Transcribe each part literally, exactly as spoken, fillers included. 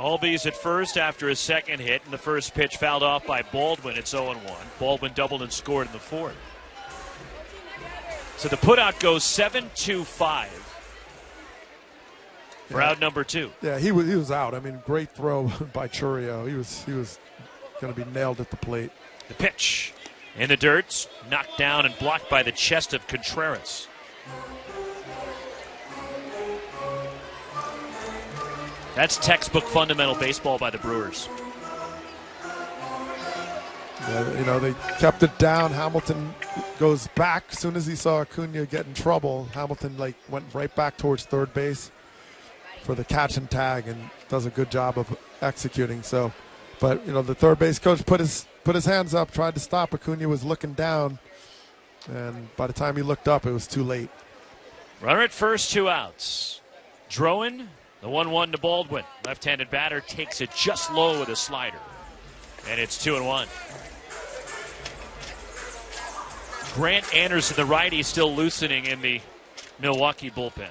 Albies at first after a second hit, and the first pitch fouled off by Baldwin. It's oh and one. Baldwin doubled and scored in the fourth. So the putout goes seven two five for yeah. out number two. Yeah, he was he was out. I mean, great throw by Chourio. He was he was going to be nailed at the plate. The pitch in the dirt, knocked down and blocked by the chest of Contreras. That's textbook fundamental baseball by the Brewers. Yeah, you know, they kept it down. Hamilton goes back as soon as he saw Acuna get in trouble. Hamilton like went right back towards third base for the catch and tag and does a good job of executing. So, but you know, the third base coach put his put his hands up, tried to stop. Acuna was looking down, and by the time he looked up, it was too late. Runner at first, two outs. Drowan, the one one to Baldwin. Left-handed batter takes it just low with a slider. And it's two and one. Grant Anderson, the righty, still loosening in the Milwaukee bullpen.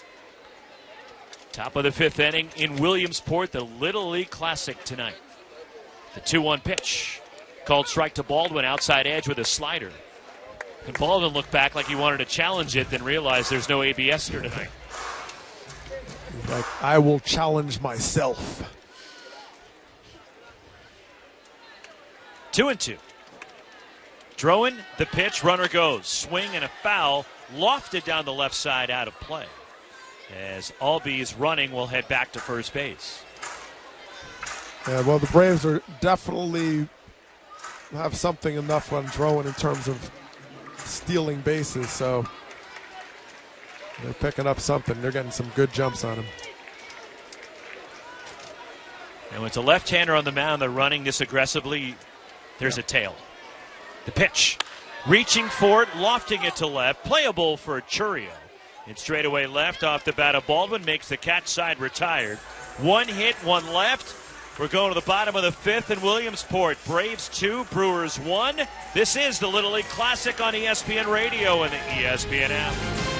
Top of the fifth inning in Williamsport, the Little League Classic tonight. The two one pitch. Called strike to Baldwin, outside edge with a slider. And Baldwin looked back like he wanted to challenge it, then realized there's no A B S here tonight. He's like, I will challenge myself. Two and two. Drowan, the pitch, runner goes. Swing and a foul, lofted down the left side, out of play. As Albies running will head back to first base. Yeah, well, the Braves are definitely have something enough on Drowan in terms of stealing bases, so they're picking up something. They're getting some good jumps on him. And when it's a left-hander on the mound, they're running this aggressively. There's yeah. a tail. The pitch. Reaching for it, lofting it to left. Playable for Chourio. It's straight away left off the bat of Baldwin. Makes the catch side retired. One hit, one left. We're going to the bottom of the fifth in Williamsport. Braves two, Brewers one. This is the Little League Classic on E S P N Radio and the E S P N app.